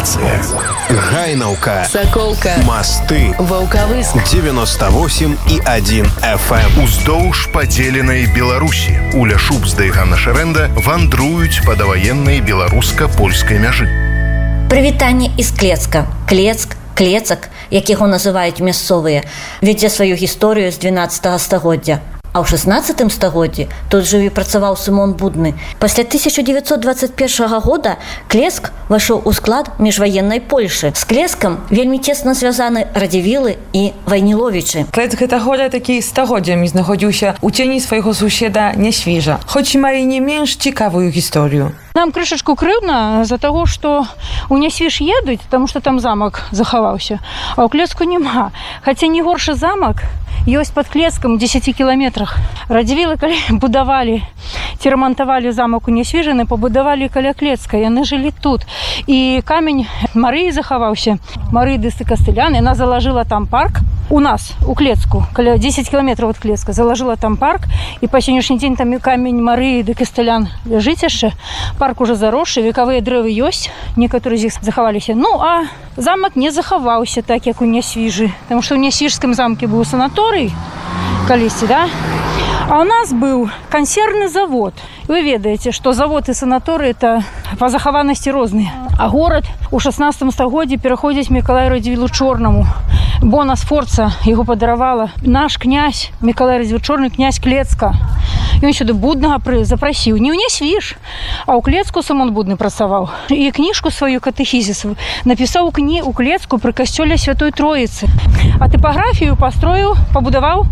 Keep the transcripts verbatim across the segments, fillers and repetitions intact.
Станция. Гайнаўка. Соколка. Мосты. Волковыск. девяносто восемь и один эф эм. Уздоўж падзеленай Беларусі. Уля Шубсда і Ганна Шарэнда вандруюць па даваеннай беларуска-польскай мяжы. Прывітанне из Клецка. Клецк, Клецак, як яго называюць мясцовыя, вядзе сваю гісторыю з двенаццатага стагоддзя. А ў шаснаццатым стагоддзі тут жыў і працаваў Сымон Будны. Пасля тысяча девятьсот двадцать першага года Клецк вайшоў у склад міжваеннай Польшы. З Клецкам вельмі цесна звязаны Радзівілы і Вайніловічы. Клецк гэта голя такі стагоддзямі знаходзіўся у цені свайго суседа Нясвіжа, хоць і мае не менш цікавую гісторыю. Нам крышачку крыўдна за таго, што у Нясвіж едуць, таму што там замак захаваўся, а ў Клецку няма. Хаця не горшы замак ёсць пад Клецкам у дзесяці кіламетрах. Радзівілы, калі будавалі ці рамантавалі замак у Нясвіжыны, пабудавалі каля Клецка, яны жылі тут. І камень Марыі захаваўся, Марыі ды Кастылян, яна залажыла там парк. У нас, у Клецку, каля дзесяць кіламетраў ад Клецка, залажыла там парк, і па сённяшні дзень там камень Марыі ды Кастылян ляжыць яшчэ. Парк уже заросшы, векавыя дрэвы ёсць, некаторыя з іх захаваліся. Ну, а замак не захаваўся так, як у Нясвіжы, таму што ў Нясвіжскім замке быў санаторый калісьці, да? А у нас быў кансервны завод. Вы ведаеце, што завод і санаторый это па захаванасці розныя. А горад у шаснаццатым стагоддзі пераходзіць Мікалаю Радзівілу Чорнаму. Бона Сфорца яго падаравала. Наш князь, Мікалай Радзівіл Чорны, князь Клецка. Ён сюды Буднага запрасіў. Не ў Нясвіж, а ў Клецку Сымон Будны працаваў. І кніжку сваю «Катэхізіс» напісаў кні у Клецку пры касцёле Святой Троіцы. А тыпаграфію пастроіў, пабудаваў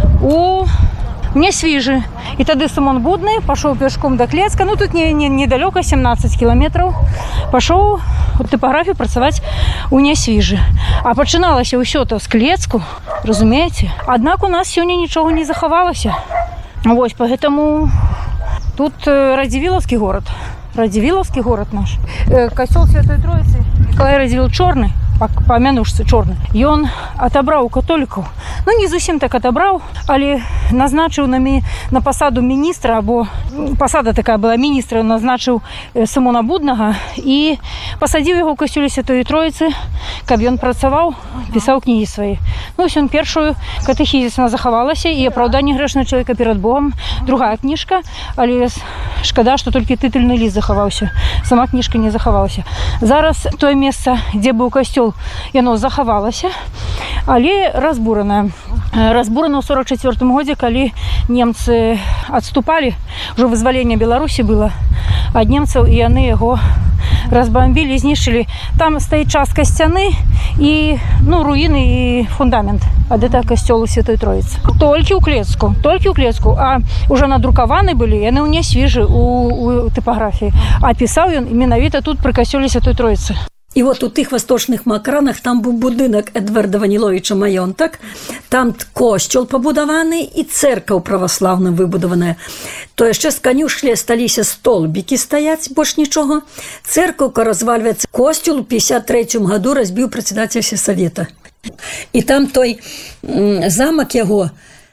у Нясвіжы. І тады Сымон Будны пашоў пешком да Клецка, ну тут не, не, недалёка, семнадцать кіламетраў, пашоў у тыпаграфію працаваць у Нясвіжы. А пачыналася ўсё то з Клецку, разумееце? Аднак у нас сёння нічога не захавалася. Вось, поэтому тут Радзівілаўскі горад. Радзівілаўскі горад наш. Касцёл Святой Троіцы, Мікалай Радзівіл Чорны, па мянушцы Чорны, ён атабраў у католікаў. Ну, не зусім так атабраў, але назначыў на, мі... на пасаду міністра, або пасада такая была міністра, назначыў Сымона Буднага і пасадзіў яго ў касцёле Святой Троіцы, каб ён працаваў, пісаў кнігі свае. Ну, ось ён першую «Катэхізіс» захавалася, і «Апраўданне грэшнага чалавека перад Богом», другая кніжка, але шкада, што толькі тытульны ліст захаваўся. Сама кніжка не захавалася. Зараз тое месца, дзе быў касцёл, яно захавалася, але разбуранае. Разбурана ў сорок чацвёртым годзе, калі немцы адступалі, ўжо вызваленне Беларусі было ад немцаў, і яны яго разбамбілі, знішчылі. Там стаіць частка сцяны і ну, руіны і фундамент ад гэтага касцёлу Святой Троіцы. Толькі ў Клецку, толькі ў Клецку, а ўжо надрукаваны былі, яны ў Нясвіжы у, у тыпаграфіі. А пісаў ён менавіта тут пры касцёле Святой Троіцы. І от у тих восточних макранах там був будинок Едварда Ваніловича маєнток, там костюл побудований і церква православна вибудована. То ще з конюшні сталися столбики стоять, бо ж нічого. Церковка розвалюється. Костюл у п'ятдесят третьому году розбив председатель сельсовета. І там той м, замок його,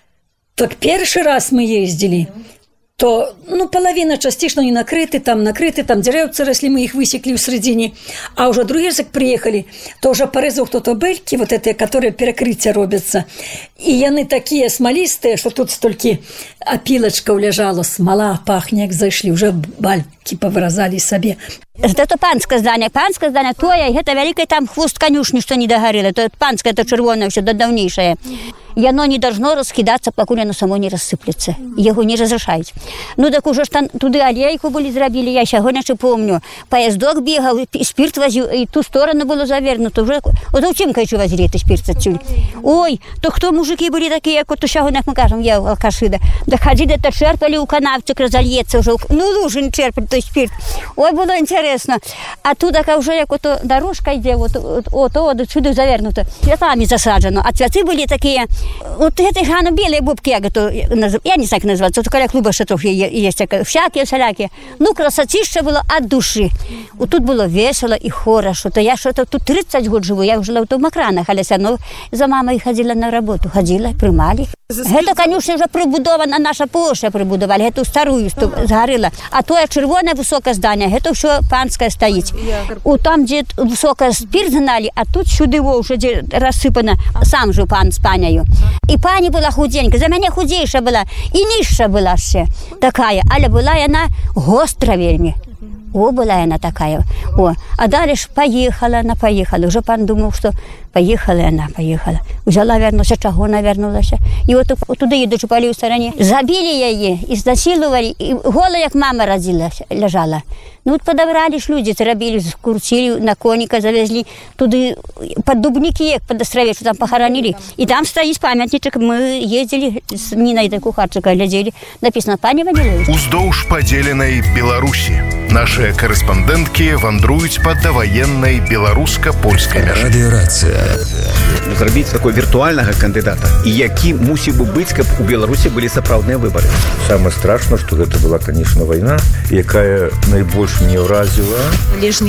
так перший раз ми їздили, то, ну, половина частично не накрыты, там накрыты, там деревцы росли, мы их высекли в середине. А уже другие раз, как приехали, то уже порезал кто-то бельки, вот эти, которые перекрытия робятся. И яны такие смолистые, что тут столько опилочка улежала, смола пахнет, как зашли, уже бальки повыразали себе. Это панское здание, панское здание, то я, это великое там хвост конюшни, что не догорело, то панское, это червоное, все давнейшее. И оно не должно раскидаться, пока оно само не рассыплется. Его не разрешают. Ну, так уже там туда аллейку были зробили, я сегодня еще помню. Поездок бегал, спирт возил, и ту сторону было завернуто. Уже, вот у чем, конечно, возили это спирт отсюда. Ой, то кто мужики были такие, как вот сегодня, мы кажем, я алкаши, да. Да ходили, это черпали у канавчик, разольется уже. Ну, лужин черпали, то спирт. Ой, было интересно. А тут такая уже, как вот дорожка идет, вот, вот, вот, вот сюда завернуто. Цветами засаджено. А цветы были такие, вот эти гано белые бубки, я, готов, я не знаю, как называется, вот такая клуба шатров есть, всякие, всякие. Ну, красотища было от души. Вот тут было весело и хорошо. То я что-то тут тридцать год живу, я жила в Макранах, але все равно за мамой ходила на работу, ходила, примали. Гэта, канюшня, ўжо прыбудована, наша плошча прыбудавалі, гэту старую згарыла. А тое чырвонае высокае здание, гэта ўсё панскае стаіць. У там, дзе высокае спірт гналі, а тут сюды во ўжо дзе рассыпана, сам жыў пан з паняю. І пані была худзенька, за мяне худзейша была, і ніжша была ще такая, але была яна гостра вельмі. О, была яна такая. О, а далі ж поехала, она поехала. Уже пан думаў, што поехала яна, поехала. Взяла, вернулася, чаго она вернулася. І от туди, їдучи по лівій стороні, забили яе і знасилували, і гола, як мама родила, лежала. Ну, от подобрали ж люди, зробили, скрутили, на коника завезли, туди, под Дубники, як под острове, що там похоронили. І там стоїть пам'ятничок, ми їздили з Ніною до кухарчика, глядели, написано «Пані Ванілович». Уздоўж падзеленай Беларусі нашыя карэспандэнткі вандруюць па даваеннай беларуска-польскай мяжы. Радыёрацыя. Зрабіць такой віртуальнага кандыдата, і які мусіў бы быць, каб у Беларусі былі сапраўдныя выбары. Самае страшна, што гэта была, конечно, вайна, якая найбольш мне ўразіла.